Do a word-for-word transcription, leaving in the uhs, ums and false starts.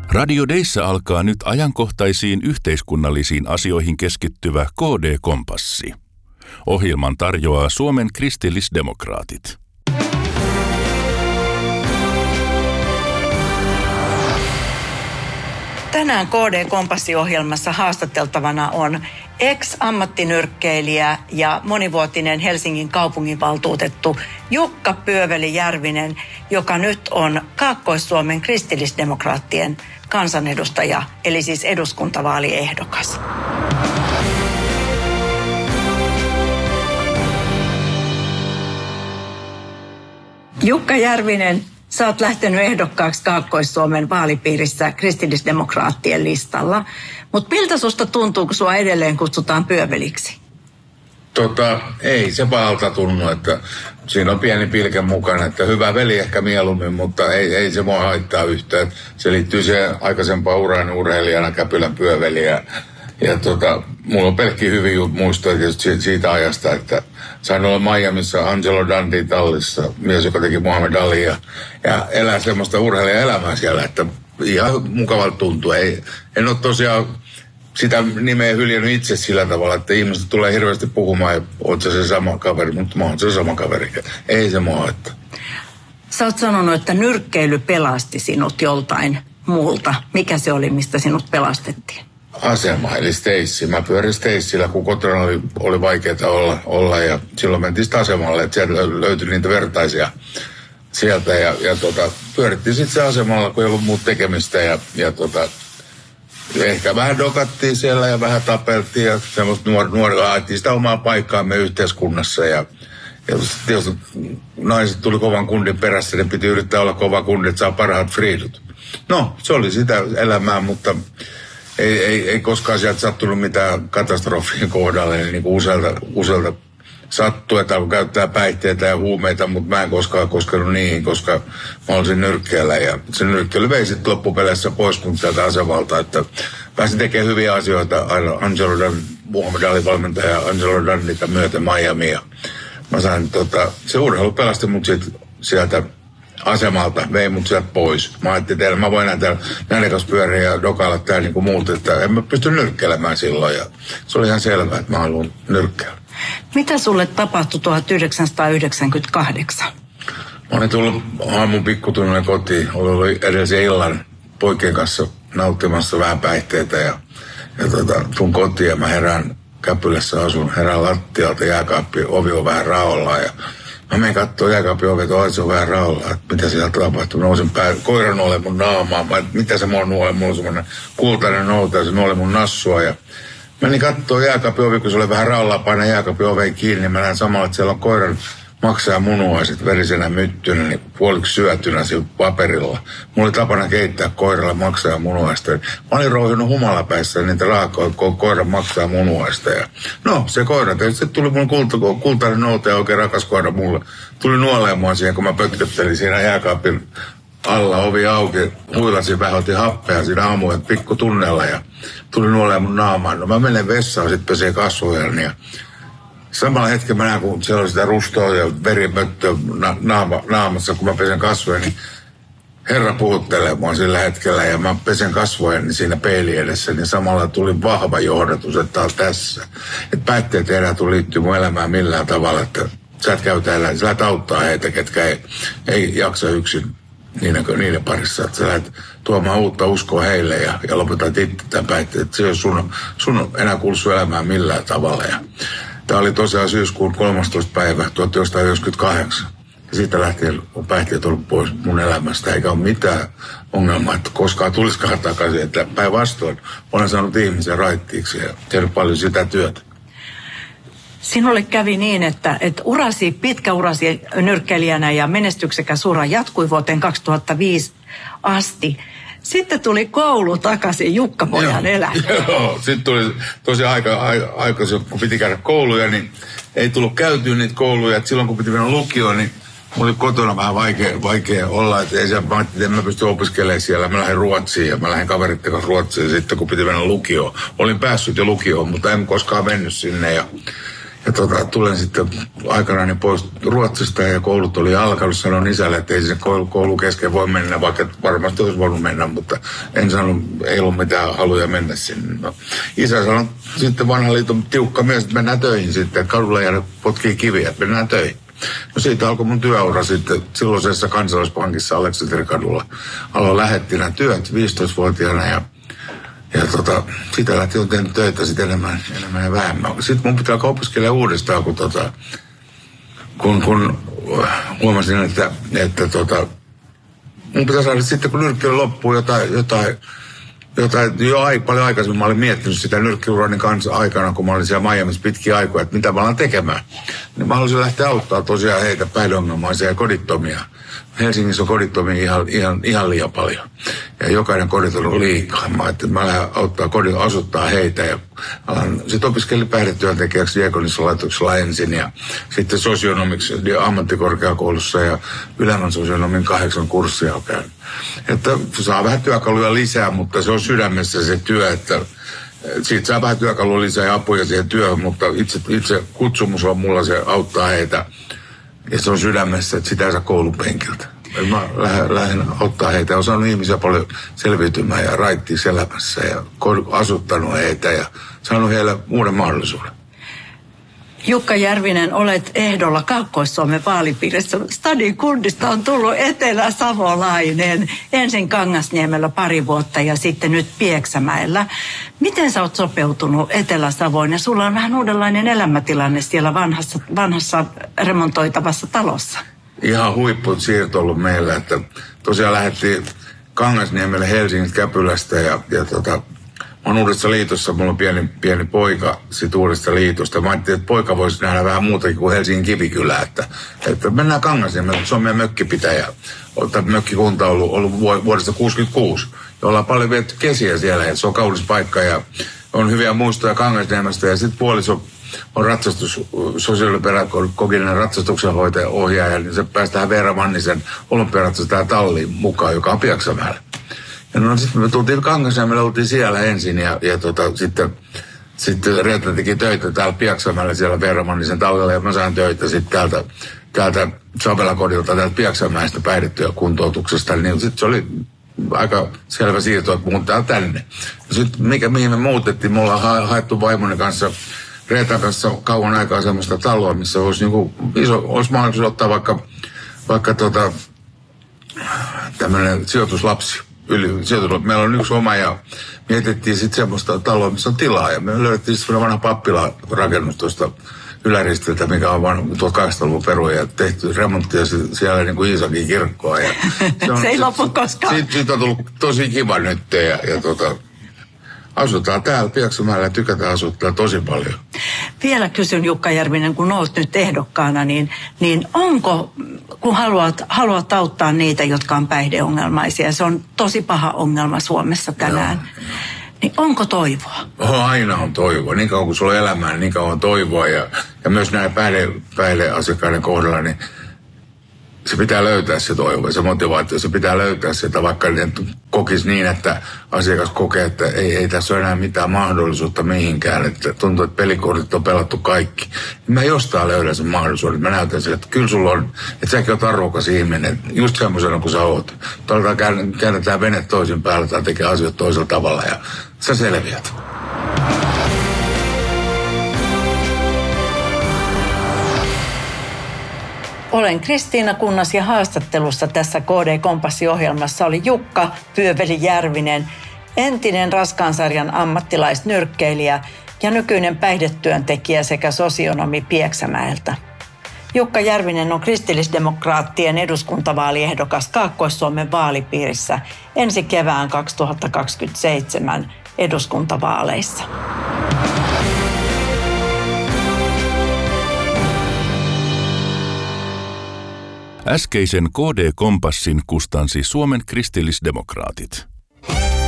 Radio Deissä alkaa nyt ajankohtaisiin yhteiskunnallisiin asioihin keskittyvä K D-kompassi. Ohjelman tarjoaa Suomen kristillisdemokraatit. Tänään K D-kompassi-ohjelmassa haastateltavana on ex-ammattinyrkkeilijä ja monivuotinen Helsingin kaupunginvaltuutettu Jukka Pyöveli-Järvinen, joka nyt on Kaakkois-Suomen kristillisdemokraattien kansanedustaja, eli siis eduskuntavaaliehdokas. Jukka Järvinen, sä oot lähtenyt ehdokkaaksi Kaakkois-Suomen vaalipiirissä kristillisdemokraattien listalla. Mutta miltä susta tuntuu, kun sua edelleen kutsutaan Pyöveliksi? Tota, ei se pahalta tunnu, että siinä on pieni pilke mukana, että hyvä veli ehkä mieluummin, mutta ei, ei se mua haittaa yhtään. Se liittyy siihen aikaisempaan uraan urheilijana Käpylän Pyöveli ja, ja tota, mulla on pelkkiä hyviä muistoja tietysti siitä ajasta, että sain olla Miamiissa Angelo Dundeen tallissa, mies, joka teki Muhammad Alia, ja elää semmoista urheilijaelämää siellä, että ihan mukavalta tuntuu. Ei, en ole tosiaan sitä nimeä hyljännyt itse sillä tavalla, että ihmiset tulee hirveästi puhumaan, ja oot sä se sama kaveri, mutta mä oon se sama kaveri. Ei se mua haittaa. Sä oot sanonut, että nyrkkeily pelasti sinut joltain muulta. Mikä se oli, mistä sinut pelastettiin? Asema, eli Stacey. Mä pyörin Staceyllä, kun kotona oli, oli vaikeaa olla, olla, ja silloin mentiin sitten asemalle, että sieltä löytyi niitä vertaisia sieltä, ja, ja tota, pyörittiin sitten se asemalla, kun ei ollut muuta tekemistä, ja, ja tota, ehkä vähän dokattiin siellä ja vähän tapeltiin, ja semmoista nuor, nuorilla haettiin sitä omaa paikkaamme yhteiskunnassa, ja, ja tietysti naiset tuli kovan kundin perässä, ne piti yrittää olla kova kundi, että saa parhaat friidut. No, se oli sitä elämää, mutta Ei, ei, ei koskaan sieltä sattunut mitään katastrofien kohdalle, niin kuin useilta, useilta sattuu, että alkoi käyttää päihteitä ja huumeita, mutta mä en koskaan koskenut niihin, koska mä olisin nyrkkeellä. Ja se nyrkkeily vei sitten loppupeleissä pois kun sieltä asevalta, että pääsin tekemään hyviä asioita aina Angelo Dundee, Muhammad Ali valmentaja Angelo Dundeeta myöten Miamia. Mä sain, tota, se urheilu pelasti mut sit sieltä asemalta, vei mut sieltä pois. Mä ajattelin, että mä voin enää täällä näiden pyöriä ja dokailla täällä niin kuin muut, että en mä pysty nyrkkelemään silloin. Ja se oli ihan selvää, että mä haluan nyrkkeellä. Mitä sulle tapahtui tuhatyhdeksänsataayhdeksänkymmentäkahdeksan? Mä olin tullut aamun pikkutunnille kotiin. Olin edellisen illan poikien kanssa nauttimassa vähän päihteitä ja, ja tota, tuun kotiin ja mä herään Käpylässä asun. Herään lattialta, jääkaappi, ovi on vähän raollaan ja mä menen kattoo jääkaapin ovet, että se on vähän raollaan, että mitä siellä tapahtuu. Nousin pää, koira nuolee mun naamaa, mä, että mitä se mua nuolee, mulla on semmoinen kultainen nouta ja se nuolee mun nassua. Ja menin kattoo jääkaapin ovi, kun se oli vähän raollaan, paina jääkaapin oveen kiinni, niin mä näen samalla, että siellä on koiran maksaa munuaiset verisenä myttynä, niin puoliksi syötynä sillä paperilla. Mulla oli tapana keittää koiralle maksaa munuaista. Mä olin rouhinut humalapäissä niitä raakoja, kun koira maksaa munuaista. Ja no, se koira tietysti tuli mun kulta, kultainen nouta ja oikein rakas koira mulle. Tuli nuolemaan siihen, kun mä pötköttelin siinä jääkaapin alla, ovi auki. Huilasin vähän, otin happea siinä aamuun pikku tunnella ja tuli nuolemaan mun naamaan. No mä menen vessaan, sit pesee kasvojani ja samalla hetkellä mä näen, kun siellä oli sitä rustoa ja verimöttöä na- naama, naamassa, kun mä pesen kasvoja, niin Herra puhuttelee mua sillä hetkellä ja mä pesen kasvoja niin siinä peili edessä, niin samalla tuli vahva johdatus, että tää on tässä. Että päihteet ei enää tule liittyä mun elämään millään tavalla, että sä et käytä eläin, sä lähdet auttaa heitä, ketkä ei, ei jaksa yksin niiden, niiden parissa, että sä lähdet tuomaan uutta uskoa heille ja, ja lopetat itse tämän päihteet, että se ei ole sun, sun enää kuulu sun elämään millään tavalla. Ja tämä oli tosiaan syyskuun kolmastoista päivä tuhatyhdeksänsataayhdeksänkymmentäkahdeksan. Ja siitä lähtien on päihteet ollut pois mun elämästä, eikä ole mitään ongelmaa, että koskaan tulisikaan takaisin. Että päinvastoin olen saanut ihmisen raittiiksi ja tehnyt paljon sitä työtä. Sinulle kävi niin, että, että urasi, pitkä urasi nyrkkeilijänä ja menestyksekäs ura jatkui vuoteen kaksituhattaviisi asti. Sitten tuli koulu takaisin Jukka-pojan elämään. Joo, sitten tuli tosiaan aika, aika, aika, kun piti käydä kouluja, niin ei tullut käytyä niitä kouluja. Et silloin kun piti mennä lukioon, niin mulla oli kotona vähän vaikea, vaikea olla. Että ei se, mä ajattelin, että en mä pysty opiskelemaan siellä. Mä lähdin Ruotsiin ja mä lähdin kaveritten kanssa Ruotsiin. Sitten kun piti mennä lukioon, olin päässyt jo lukioon, mutta en koskaan mennyt sinne. Ja, ja tota, tulen sitten aikanaan pois Ruotsista ja koulut oli alkanut. Sanoin isälle, että ei sinne koulu, koulu kesken voi mennä, vaikka varmasti olisi voinut mennä, mutta en sanonut, ei ollut mitään haluja mennä sinne. No, isä sanoi sitten vanhan liiton tiukka mies, että mennään töihin sitten, että kadulla jäädä potkii kiviä, että mennään töihin. No siitä alkoi mun työura sitten silloisessa Kansallispankissa Aleksanterikadulla. Aloin lähettinä työt viisitoistavuotiaana ja, ja tota, siitä lähti on tehnyt töitä sitten enemmän, enemmän ja vähemmän. Sitten mun pitää opiskella uudestaan, kun, tota, kun, kun huomasin, että, että tota, mun pitää saada sitten, kun nyrkkeily loppuu jotain, jotain Jotain, jo ai, paljon aikaisemmin mä olin miettinyt sitä nyrkkiurani kanssa aikana, kun mä olin siellä Miamiissa pitkiä aikoja, että mitä mä alan tekemään. Niin mä haluaisin lähteä auttaa tosiaan heitä päihdeongelmaisia ja kodittomia. Helsingissä on kodittomia ihan, ihan, ihan liian paljon. Ja jokainen koditon on liikaa. Mä ajattelin, että mä lähden auttaa kodin, asuttaa heitä. Ja sitten opiskelin päihdetyöntekijäksi Diakonissalaitoksella ensin ja sitten sosionomiksi ammattikorkeakoulussa ja ylemmän sosionomin kahdeksan kurssia on käynyt. Että saa vähän työkaluja lisää, mutta se on sydämessä se työ, että siitä saa vähän työkaluja lisää ja apuja siihen työhön, mutta itse, itse kutsumus on mulla, se auttaa heitä ja se on sydämessä, että sitä ei saa koulupenkiltä. Mä lähden, lähden auttaa heitä ja olen saanut ihmisiä paljon selviytymään ja raittiin elämässä ja asuttanut heitä ja saanut heille uuden mahdollisuuden. Jukka Järvinen, olet ehdolla Kaakkois-Suomen vaalipiirissä. Stadin kundista on tullut eteläsavolainen. Ensin Kangasniemellä pari vuotta ja sitten nyt Pieksämäellä. Miten sä oot sopeutunut Etelä-Savoon ja sulla on vähän uudenlainen elämätilanne siellä vanhassa, vanhassa remontoitavassa talossa? Ihan huipput siirto ollut meillä, että tosiaan lähdettiin Kangasniemelle Helsingistä Käpylästä ja, ja tota, mä oon Uudessa Liitossa, mulla on pieni, pieni poika sit Uudesta Liitosta. Mä ajattelin, että poika voisi nähdä vähän muutakin kuin Helsingin Kivikylä, että, että mennään Kangasniemelle, se on meidän mökkipitäjä. Tämä mökkikunta on ollut, ollut vuodesta kuusikymmentäkuusi, ja ollaan paljon vietty kesiä siellä, että se on kaunis paikka ja on hyviä muistoja Kangasniemestä ja sitten puoliso on ratsastus, sosiaalipedagoginen ratsastuksenhoitaja ohjaaja, niin se päästään Veera Mannisen olympiaratsastajan talliin mukaan, joka on Pieksämäellä. Ja no sitten me tultiin Kangasniemelle, oltiin siellä ensin ja, ja tota, sitten, sitten Reetta teki töitä täällä Pieksämäellä siellä Veera Mannisen tallilla ja mä sain töitä sitten täältä, täältä Savelakodilta, täältä Pieksämäestä päihdetyökuntoutuksesta, niin sitten se oli aika selvä siirto, että muuttaa tänne. Ja sitten mikä, mihin me muutettiin, me ollaan ha- haettu vaimoni kanssa Reetan kanssa kauan aikaa semmoista taloa, missä olisi, niinku iso, olisi mahdollisuus ottaa vaikka, vaikka tota, tämmöinen sijoituslapsi. Yli, sijoituslapsi. Meillä on yksi oma ja mietittiin sitten semmoista taloa, missä on tilaa. Ja me löydettiin sitten vanha pappilarakennus tuosta Yläristiltä, mikä on vain tuhatkahdeksansataaluvun peruja ja tehty remonttia siellä niin kuin Iisakin kirkkoa. Ja se, on, se ei lopu koskaan. Siitä, siitä on tullut tosi kiva nyt ja, ja tota, asutaan täällä Pieksämäellä ja tykätään asuttaa tosi paljon. Vielä kysyn Jukka Järvinen, kun olet nyt ehdokkaana, niin, niin onko, kun haluat, haluat auttaa niitä, jotka on päihdeongelmaisia, se on tosi paha ongelma Suomessa tänään, joo, niin onko toivoa? Oh, aina on toivoa. Niin kauan kuin sulla on elämää, niin kauan on toivoa. Ja, ja myös näiden päihde, päihdeasiakkaiden kohdalla, niin se pitää löytää se toivo, se motivaatio, se pitää löytää sitä, vaikka ne kokisi niin, että asiakas kokee, että ei, ei tässä ole enää mitään mahdollisuutta mihinkään, että tuntuu, että pelikortit on pelattu kaikki. Mä jostain löydän sen mahdollisuuden, mä näytän sille, että kyllä sulla on, että säkin oot arvokas ihminen, just semmoisena kuin sä oot. Tuolta käännetään vene toisin päällä tai tekee asioita toisella tavalla ja sä selviät. Olen Kristiina Kunnas ja haastattelussa tässä K D-kompassi-ohjelmassa oli Jukka Pyöveli Järvinen, entinen raskaansarjan ammattilaisnyrkkeilijä ja nykyinen päihdetyöntekijä sekä sosionomi Pieksämäeltä. Jukka Järvinen on kristillisdemokraattien eduskuntavaaliehdokas Kaakkois-Suomen vaalipiirissä ensi kevään kaksituhattakaksikymmentäseitsemän eduskuntavaaleissa. Äskeisen K D-kompassin kustansi Suomen kristillisdemokraatit.